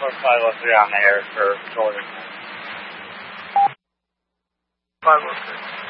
Or 503 on the air for Jordan. 506.